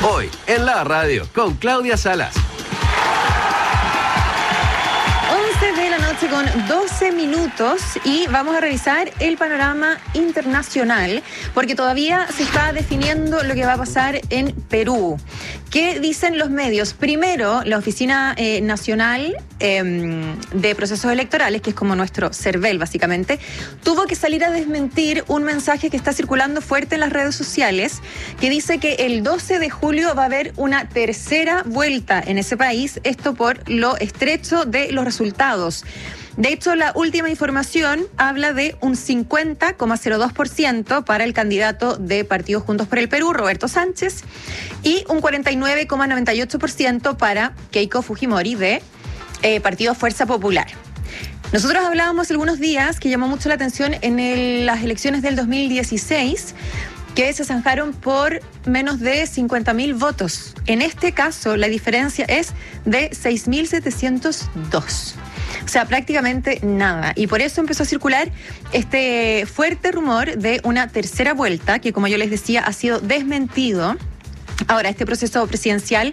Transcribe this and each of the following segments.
Hoy en la radio con Claudia Salas. 11 de la noche con 12 minutos y vamos a revisar el panorama internacional porque todavía se está definiendo lo que va a pasar en Perú. ¿Qué dicen los medios? Primero, la Oficina Nacional de Procesos Electorales, que es como nuestro CERVEL básicamente, tuvo que salir a desmentir un mensaje que está circulando fuerte en las redes sociales que dice que el 12 de julio va a haber una tercera vuelta en ese país, esto por lo estrecho de los resultados. De hecho, la última información habla de un 50,02% para el candidato de Partido Juntos por el Perú, Roberto Sánchez, y un 49,98% para Keiko Fujimori de Partido Fuerza Popular. Nosotros hablábamos algunos días que llamó mucho la atención en las elecciones del 2016, que se zanjaron por menos de 50.000 votos. En este caso, la diferencia es de 6.702. O sea, prácticamente nada. Y por eso empezó a circular este fuerte rumor de una tercera vuelta, que como yo les decía, ha sido desmentido. Ahora, este proceso presidencial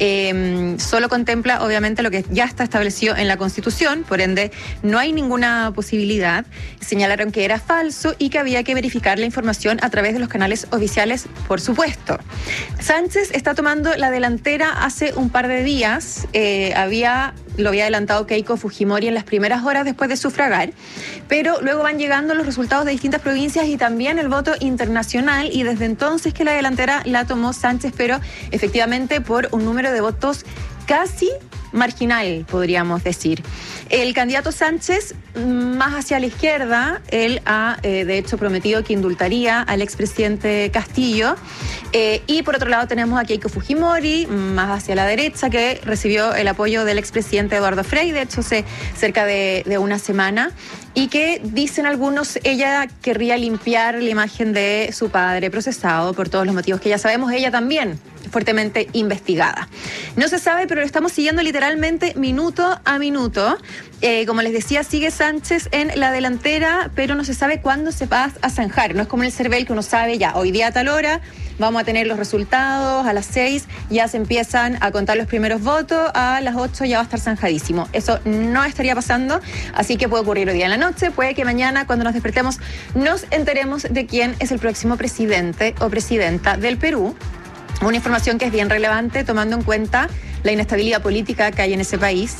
solo contempla, obviamente, lo que ya está establecido en la Constitución, por ende, no hay ninguna posibilidad. Señalaron que era falso y que había que verificar la información a través de los canales oficiales, por supuesto. Sánchez está tomando la delantera hace un par de días. Lo había adelantado Keiko Fujimori en las primeras horas después de sufragar, pero luego van llegando los resultados de distintas provincias y también el voto internacional, y desde entonces que la delantera la tomó Sánchez, pero efectivamente por un número de votos casi marginal, podríamos decir. El candidato Sánchez, más hacia la izquierda, él ha de hecho prometido que indultaría al expresidente Castillo, y por otro lado tenemos a Keiko Fujimori, más hacia la derecha, que recibió el apoyo del expresidente Eduardo Frei, de hecho hace cerca de una semana, y que dicen algunos, ella querría limpiar la imagen de su padre procesado por todos los motivos que ya sabemos, ella también fuertemente investigada. No se sabe, pero lo estamos siguiendo literalmente minuto a minuto. Como les decía, sigue Sánchez en la delantera, pero no se sabe cuándo se va a zanjar. No es como el CERVEL, que uno sabe ya, hoy día a tal hora vamos a tener los resultados, a las 6 ya se empiezan a contar los primeros votos, a las 8 ya va a estar zanjadísimo. Eso no estaría pasando, así que puede ocurrir hoy día en la noche, puede que mañana cuando nos despertemos nos enteremos de quién es el próximo presidente o presidenta del Perú. Una información que es bien relevante tomando en cuenta la inestabilidad política que hay en ese país,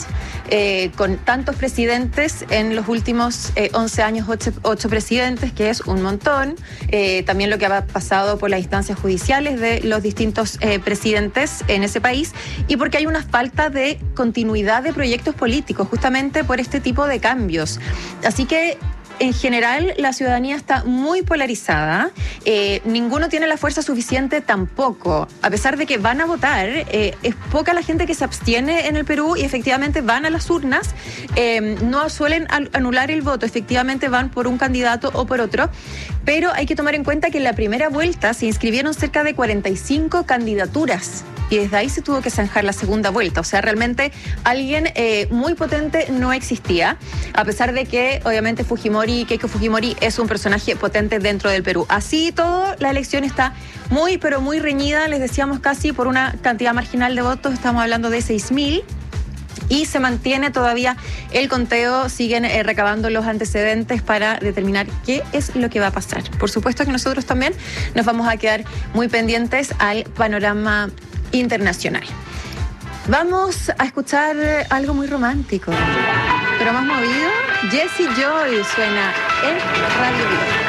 con tantos presidentes en los últimos 11 años, 8 presidentes, que es un montón. También lo que ha pasado por las instancias judiciales de los distintos presidentes en ese país, y porque hay una falta de continuidad de proyectos políticos, justamente por este tipo de cambios. Así que en general, la ciudadanía está muy polarizada. Ninguno tiene la fuerza suficiente tampoco. A pesar de que van a votar, es poca la gente que se abstiene en el Perú y efectivamente van a las urnas. No suelen anular el voto, efectivamente van por un candidato o por otro. Pero hay que tomar en cuenta que en la primera vuelta se inscribieron cerca de 45 candidaturas. Y desde ahí se tuvo que zanjar la segunda vuelta. O sea, realmente alguien muy potente no existía, a pesar de que obviamente Keiko Fujimori es un personaje potente dentro del Perú. Así todo, la elección está muy, pero muy reñida. Les decíamos casi por una cantidad marginal de votos, estamos hablando de 6.000. Y se mantiene todavía el conteo, siguen recabando los antecedentes para determinar qué es lo que va a pasar. Por supuesto que nosotros también nos vamos a quedar muy pendientes al panorama internacional. Vamos a escuchar algo muy romántico, pero más movido. Jessie Joy suena en Radio Vida.